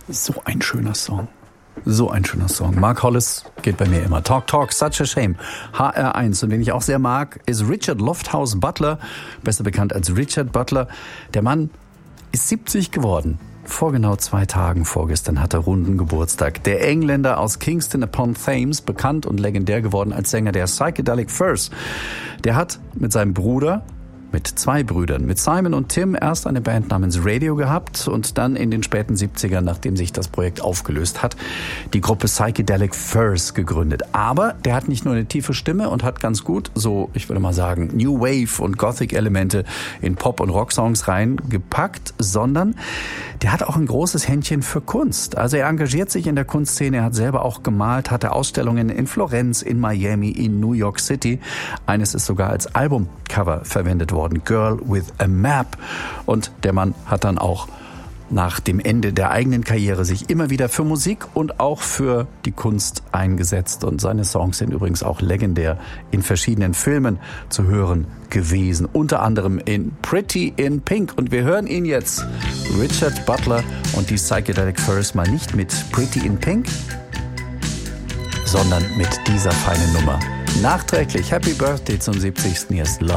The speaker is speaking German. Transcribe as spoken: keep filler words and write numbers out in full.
So ein schöner Song. So ein schöner Song. Mark Hollis geht bei mir immer. Talk, Talk, Such a Shame. H R eins. Und wen ich auch sehr mag, ist Richard Lofthouse Butler, besser bekannt als Richard Butler. Der Mann ist siebzig geworden. Vor genau zwei Tagen vorgestern hat er runden Geburtstag. Der Engländer aus Kingston upon Thames, bekannt und legendär geworden als Sänger der Psychedelic Furs. Der hat mit seinem Bruder, mit zwei Brüdern, mit Simon und Tim, erst eine Band namens Radio gehabt und dann in den späten siebzigern, nachdem sich das Projekt aufgelöst hat, die Gruppe Psychedelic Furs gegründet. Aber der hat nicht nur eine tiefe Stimme und hat ganz gut, so ich würde mal sagen, New Wave und Gothic-Elemente in Pop- und Rocksongs reingepackt, sondern der hat auch ein großes Händchen für Kunst. Also er engagiert sich in der Kunstszene, er hat selber auch gemalt, hatte Ausstellungen in Florenz, in Miami, in New York City. Eines ist sogar als Albumcover verwendet worden. Girl with a Map. Und der Mann hat dann auch nach dem Ende der eigenen Karriere sich immer wieder für Musik und auch für die Kunst eingesetzt. Und seine Songs sind übrigens auch legendär in verschiedenen Filmen zu hören gewesen. Unter anderem in Pretty in Pink. Und wir hören ihn jetzt, Richard Butler und die Psychedelic Furs, mal nicht mit Pretty in Pink, sondern mit dieser feinen Nummer. Nachträglich Happy Birthday zum siebzigsten Hier ist Love